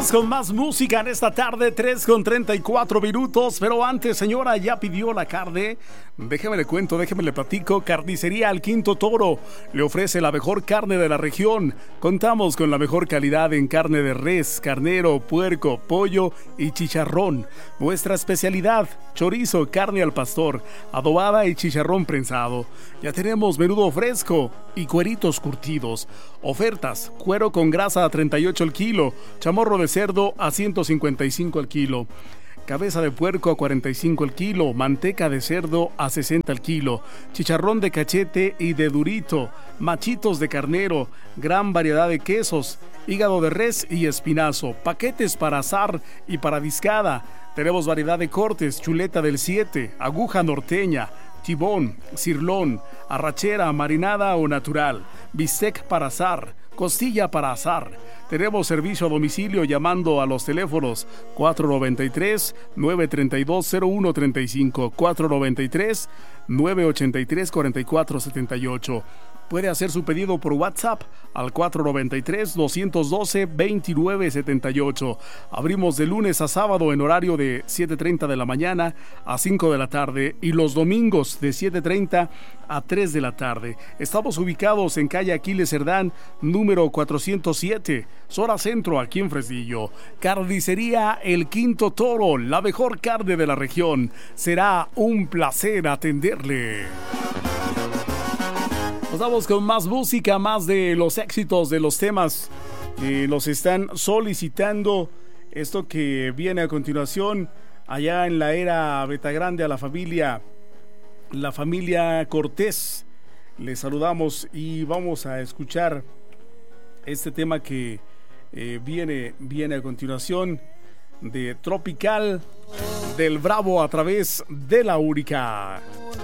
Vamos con más música en esta tarde, 3:34. Pero antes, señora, ya pidió la carne. Déjeme le cuento, déjeme le platico. Carnicería El Quinto Toro le ofrece la mejor carne de la región. Contamos con la mejor calidad en carne de res, carnero, puerco, pollo y chicharrón. Nuestra especialidad: chorizo, carne al pastor, adobada y chicharrón prensado. Ya tenemos menudo fresco y cueritos curtidos. Ofertas: cuero con grasa a 38 el kilo, chamorro de cerdo a 155 el kilo, cabeza de puerco a 45 el kilo, manteca de cerdo a 60 el kilo, chicharrón de cachete y de durito, machitos de carnero, gran variedad de quesos, hígado de res y espinazo, paquetes para asar y para discada. Tenemos variedad de cortes: chuleta del 7, aguja norteña, tibón, cirlón, arrachera, marinada o natural, bistec para asar, costilla para asar. Tenemos servicio a domicilio llamando a los teléfonos 493-932-0135, 493-983-4478. Puede hacer su pedido por WhatsApp al 493-212-2978. Abrimos de lunes a sábado en horario de 7:30 de la mañana a 5 de la tarde y los domingos de 7:30 a 3 de la tarde. Estamos ubicados en calle Aquiles Cerdán, número 407, zona centro, aquí en Fresnillo. Carnicería El Quinto Toro, la mejor carne de la región. Será un placer atenderle. Nos vamos con más música, más de los éxitos de los temas que los están solicitando. Esto que viene a continuación, allá en la era Betagrande, a la familia Cortés. Les saludamos y vamos a escuchar este tema que viene a continuación, de Tropical del Bravo, a través de la Única.